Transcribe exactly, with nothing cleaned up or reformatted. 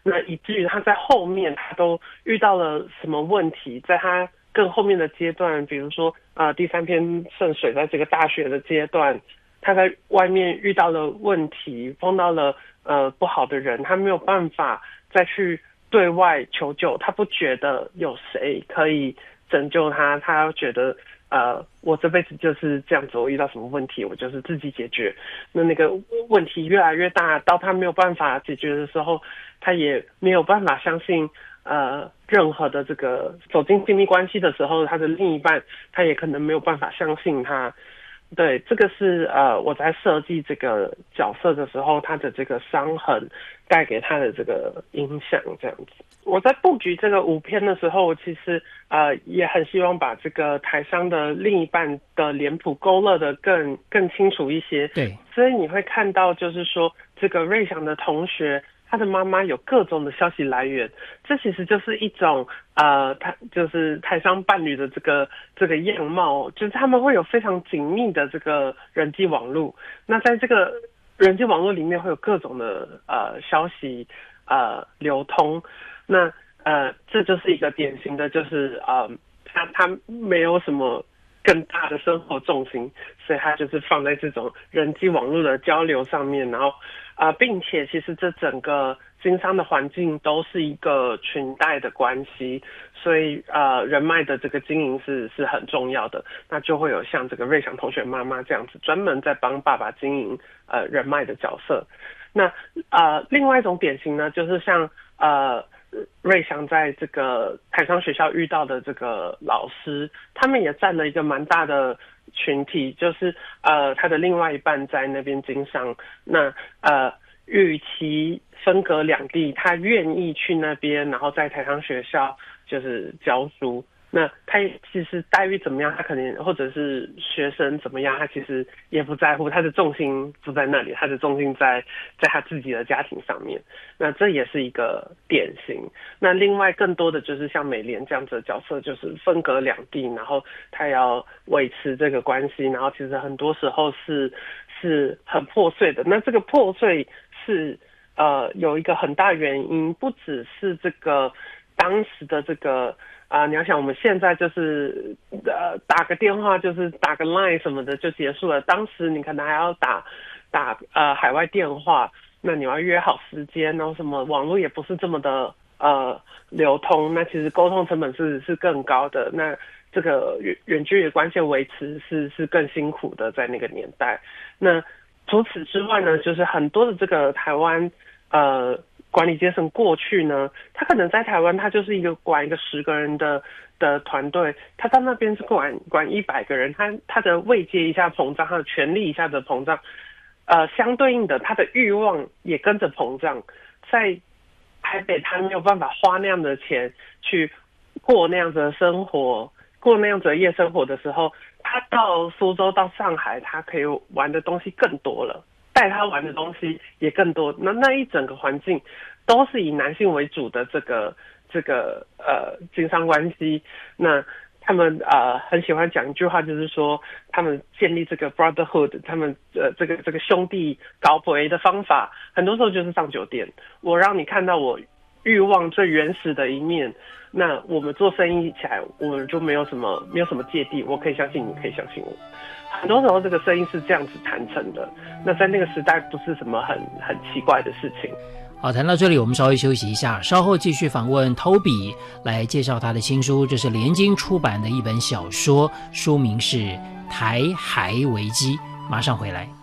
那以至于他在后面他都遇到了什么问题，在他更后面的阶段，比如说呃第三篇圣水在这个大学的阶段，他在外面遇到了问题，碰到了呃不好的人，他没有办法再去对外求救，他不觉得有谁可以拯救他，他觉得呃我这辈子就是这样子，我遇到什么问题我就是自己解决。那那个问题越来越大，到他没有办法解决的时候，他也没有办法相信呃任何的这个走进亲密关系的时候，他的另一半他也可能没有办法相信他。对，这个是呃我在设计这个角色的时候，他的这个伤痕带给他的这个影响，这样子。我在布局这个五篇的时候，我其实呃也很希望把这个台商的另一半的脸谱勾勒的更更清楚一些。 对， 所以你会看到，就是说这个瑞祥的同学，他的妈妈有各种的消息来源，这其实就是一种呃，他就是台商伴侣的这个这个样貌，就是他们会有非常紧密的这个人际网络。那在这个人际网络里面，会有各种的呃消息呃流通。那呃，这就是一个典型的，就是呃，他他没有什么更大的生活重心，所以他就是放在这种人际网络的交流上面，然后啊、呃，并且其实这整个经商的环境都是一个裙带的关系，所以呃人脉的这个经营是是很重要的。那就会有像这个瑞祥同学妈妈这样子专门在帮爸爸经营呃人脉的角色。那呃另外一种典型呢，就是像呃瑞祥在这个台商学校遇到的这个老师，他们也占了一个蛮大的群体，就是呃他的另外一半在那边经商，那呃与其分隔两地，他愿意去那边，然后在台商学校就是教书。那他其实待遇怎么样，他可能或者是学生怎么样，他其实也不在乎，他的重心不在那里，他的重心在在他自己的家庭上面。那这也是一个典型。那另外更多的就是像美莲这样子的角色，就是分隔两地，然后他要维持这个关系，然后其实很多时候是是很破碎的。那这个破碎是呃有一个很大原因，不只是这个当时的这个啊、呃，你要想我们现在就是呃打个电话，就是打个 line 什么的就结束了。当时你可能还要打打呃海外电话，那你要约好时间，然后什么网络也不是这么的呃流通，那其实沟通成本是是更高的。那这个远远距离的关系维持是是更辛苦的，在那个年代。那除此之外呢，就是很多的这个台湾呃。管理阶层过去呢，他可能在台湾，他就是一个管一个十个人的的团队，他到那边是管管一百个人，他他的位阶一下膨胀，他的权力一下子膨胀，呃，相对应的，他的欲望也跟着膨胀。在台北，他没有办法花那样的钱去过那样子的生活，过那样子的夜生活的时候，他到苏州、到上海，他可以玩的东西更多了。带他玩的东西也更多，那那一整个环境都是以男性为主的这个这个呃经商关系。那他们呃很喜欢讲一句话，就是说他们建立这个 brotherhood， 他们呃这个这个兄弟搞博的方法，很多时候就是上酒店，我让你看到我欲望最原始的一面。那我们做生意起来，我们就没有什么没有什么芥蒂，我可以相信你，可以相信我。很多时候这个生意是这样子谈成的，那在那个时代不是什么很很奇怪的事情。 好，谈到这里我们稍微休息一下，稍后继续访问 Toby 来介绍他的新书，这是联经出版的一本小说，书名是《台海危机》，马上回来。